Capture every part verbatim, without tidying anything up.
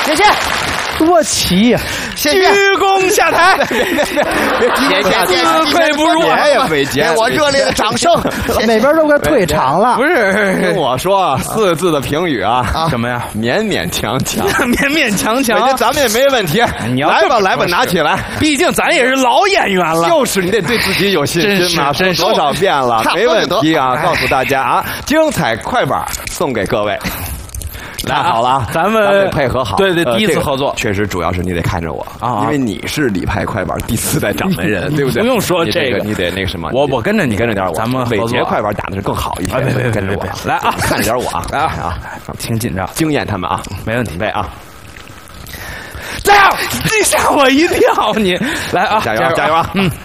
谢谢。 多齐呀！ 谢谢。 鞠躬下台。 别别别别！谢谢， 自愧不如。 别呀，伟杰，我热烈的掌声。 那边都快退场了。 不是， 听我说四个字的评语啊， 什么呀？ 勉勉强强， 勉勉强强。 伟杰，咱们也没问题。 你要来吧，来吧，拿起来。 毕竟咱也是老演员了。 就是你得对自己有信心嘛，说多少遍了，没问题啊！告诉大家啊，精彩快板送给各位。来好了， 咱们得配合好。 对对，第一次合作， 确实主要是你得看着我啊，因为你是李派快板第四代掌门人，对不对？ 不用说这个， 你得那个什么， 我我跟着你， 跟着点我。 咱们伟杰快板打的是更好一些， 别别跟着我， 来啊， 看着点我啊， 来啊，挺紧张， 惊艳他们啊， 没问题， 准备啊！ 加油！你吓我一跳，你来啊， 加油加油啊！ 嗯。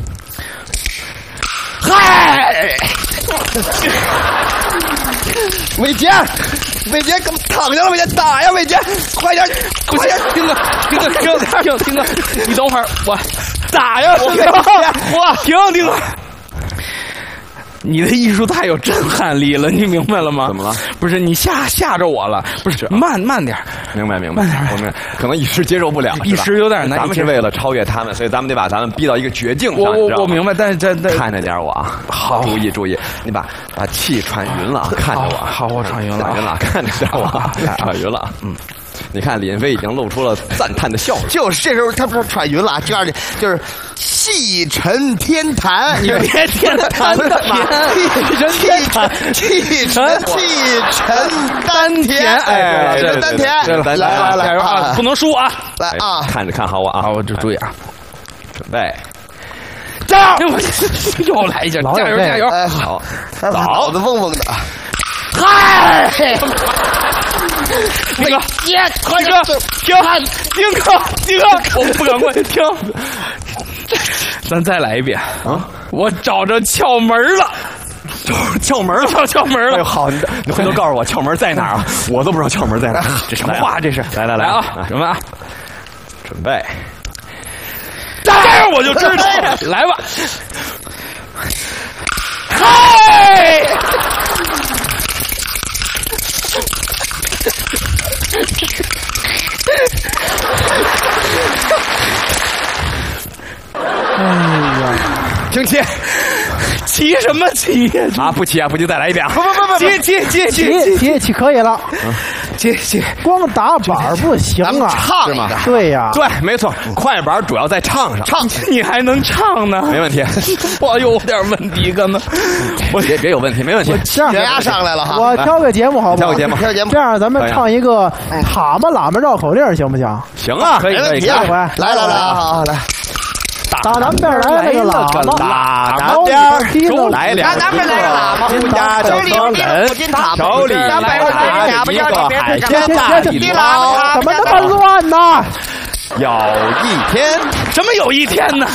嗨，伟杰，伟杰，躺下了，伟杰，打呀，伟杰，快点， 不行，听哥，听哥，听听听哥，你等会儿，我打呀， 我我停停。你的艺术太有震撼力了，你明白了吗？ 怎么了？ 不是你吓吓着我了，不是慢慢点， 明白明白， 慢点， 我们可能一时接受不了， 一时有点难。 咱们是为了超越他们，所以咱们得把咱们逼到一个绝境上。 我我我明白，但是这这看着点我啊， 好， 注意注意，你把把气喘匀了，看着我， 好，我喘匀了， 喘匀了，看着点我，喘匀了，嗯。你看李云飞已经露出了赞叹的笑容， 就是这时候他不是喘匀了，这样的就是气沉天坛， 你别天坛的气沉气沉气沉丹田， 哎， 气沉丹田， 来来来来啊，不能输啊， 来啊， 看着看好我啊， 好，我就注意啊， 准备， 加油！又来一下，加油加油！ 哎，好，脑子嗡嗡的， 嗨！那个， 耶，快哥，停！丁哥，丁哥，我不敢问，停！咱再来一遍啊！我找着窍门了， 窍门了， 窍门了！ 哎呦，好，你你回头告诉我窍门在哪儿啊？我都不知道窍门在哪儿。 这什么话？这是？ 来来来啊！什么啊？ 准备， 这样我就知道了。来吧！嗨！ 哎呀， 请起， 起什么起呀？ 啊，不起啊，不起，再来一遍。 不不不不，起起起起起起可以了， 起起， 光打板不行啊， 唱是吗？ 对呀， 对，没错，快板主要在唱上， 唱你还能唱呢？ 没问题。 我有点问题，可能我别别有问题，没问题。 这样血压上来了哈， 我挑个节目好不好？ 挑个节目， 挑个节目。 这样咱们唱一个蛤蟆喇嘛绕口令行不行？ 行啊， 没问题。来来来啊，好来。 打南边来了个喇嘛， 南边手来两个， 南边来个喇嘛， 金家手里人，手里拿着一个海鲜大地捞， 怎么那么乱呢？ 有一天， 什么有一天呢？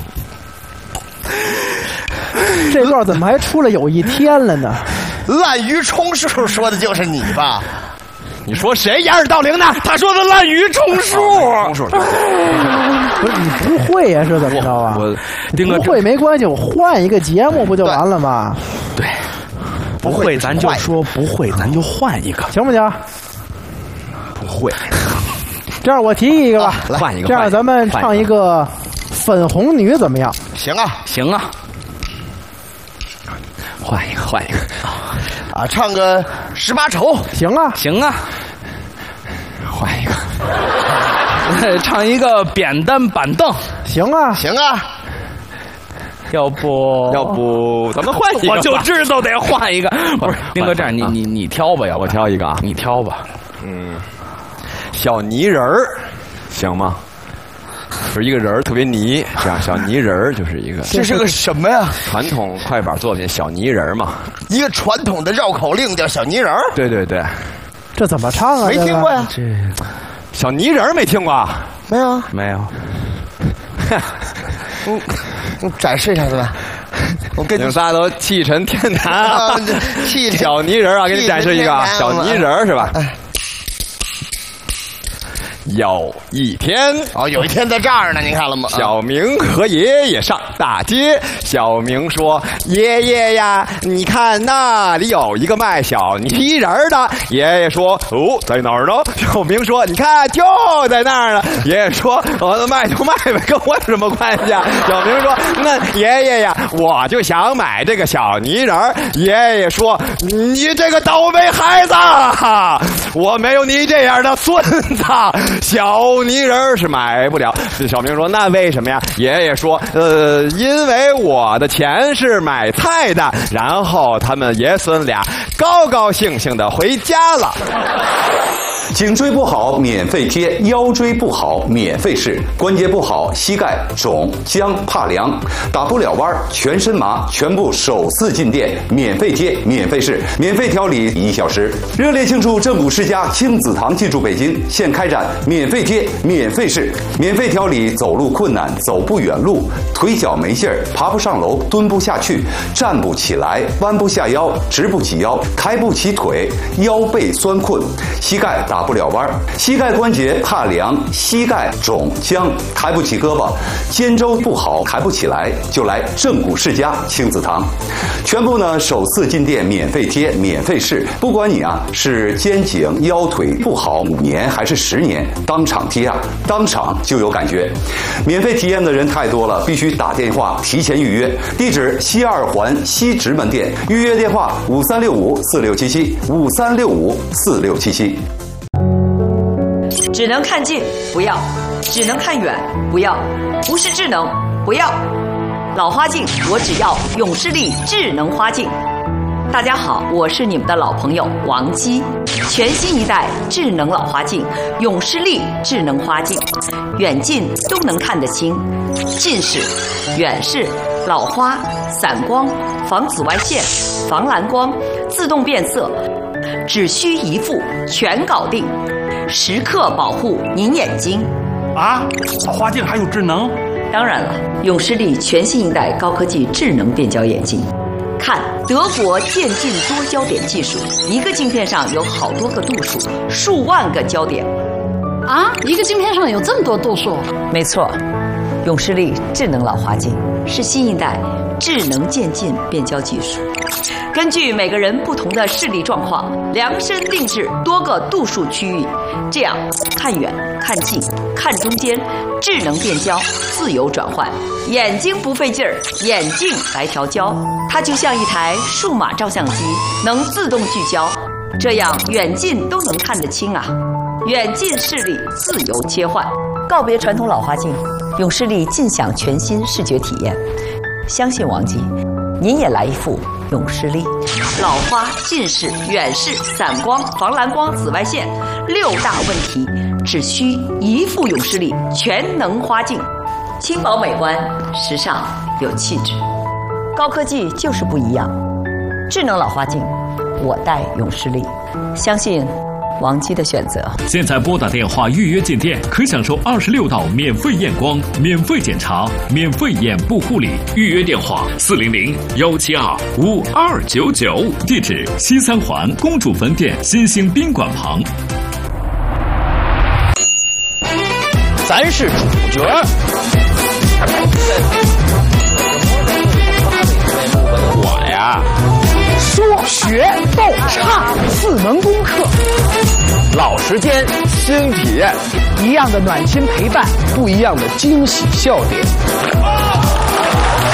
这段怎么还出了有一天了呢？ 滥竽充数说的就是你吧？ 你说谁掩耳盗铃呢？ 他说的滥竽充数， 充数。 不是你不会呀？是怎么着啊？ 我丁哥不会没关系，我换一个节目不就完了吗？ 对，不会咱就说不会，咱就换一个， 行不行？ 不会。 这样我提议一个吧， 换一个。 这样咱们唱一个粉红女怎么样？ 行啊， 行啊。 换一个，换一个。 啊，唱个十八愁， 行啊， 行啊。 换一个。 唱一个扁担板凳， 行啊， 行啊。 要不要不咱们换一个？ 我就知道得换一个。不是，丁哥，这样你你你挑吧，要不我挑一个啊， 你挑吧。 嗯，小泥人儿，行吗？就是一个人儿特别泥，这样小泥人儿就是一个。 这是个什么呀？ 传统快板作品，小泥人儿嘛。 一个传统的绕口令叫小泥人儿。 对对对。 这怎么唱啊？ 没听过呀。 这小泥人儿没听过？ 没有啊。 没有。 嗯，你展示一下子吧。我跟你们仨都气沉天坛啊！ 气小泥人啊，给你展示一个小泥人是吧？ 有一天， 哦，有一天在这儿呢，您看了吗？ 小明和爷爷上大街。小明说：“爷爷呀，你看那里有一个卖小泥人的。”爷爷说：“哦，在哪儿呢？”小明说：“你看，就在那儿呢。”爷爷说：“哦，卖就卖呗，跟我有什么关系啊？”小明说：“那爷爷呀，我就想买这个小泥人。”爷爷说：“你这个倒霉孩子，我没有你这样的孙子，小泥人是买不了。”小明说：“那为什么呀？”爷爷说：“呃，因为我的钱是买菜的。”然后他们爷孙俩高高兴兴的回家了。 颈椎不好免费贴，腰椎不好免费试，关节不好膝盖肿僵怕凉打不了弯全身麻，全部首次进店免费贴免费试，免费调理一小时。热烈庆祝正骨世家亲子堂进驻北京，现开展免费贴免费试，免费调理走路困难走不远路，腿脚没劲儿爬不上楼蹲不下去站不起来弯不下腰直不起腰抬不起腿腰背酸困膝盖打不了弯，膝盖关节怕凉，膝盖肿僵，抬不起胳膊，肩周不好，抬不起来，就来正骨世家亲子堂。全部呢首次进店免费贴免费试，不管你啊是肩颈腰腿不好五年还是十年，当场贴啊，当场就有感觉。免费体验的人太多了，必须打电话提前预约。地址西二环西直门店，预约电话五三六五四六七七五三六五四六七七。 只能看近不要，只能看远不要，不是智能不要。老花镜我只要永视力智能花镜。大家好，我是你们的老朋友王姬。全新一代智能老花镜永视力智能花镜，远近都能看得清，近视、远视、老花、散光、防紫外线、防蓝光、自动变色，只需一副全搞定，时刻保护您眼睛。 啊，老花镜还有智能？ 当然了，永视力全新一代高科技智能变焦眼镜。看德国渐进多焦点技术，一个镜片上有好多个度数，数万个焦点。 啊，一个镜片上有这么多度数？ 没错，永视力智能老花镜是新一代智能渐进变焦技术，根据每个人不同的视力状况，量身定制多个度数区域，这样看远、看近、看中间，智能变焦，自由转换，眼睛不费劲儿，眼镜来调焦。它就像一台数码照相机，能自动聚焦，这样远近都能看得清啊。远近视力自由切换，告别传统老花镜，永视力尽享全新视觉体验。相信王姬，您也来一副永视力。老花、近视、远视、散光、防蓝光、紫外线六大问题，只需一副永视力全能花镜，轻薄美观，时尚有气质。高科技就是不一样，智能老花镜，我戴永视力，相信王姬的选择。 现在拨打电话预约进店，可享受二十六道免费验光、免费检查、免费眼部护理。预约电话四零零幺七二五二九九，地址西三环公主坟店新兴宾馆旁。 咱是主角。 我呀， 说学逗唱四门功课， 老时间， 新体验， 一样的暖心陪伴， 不一样的惊喜笑点。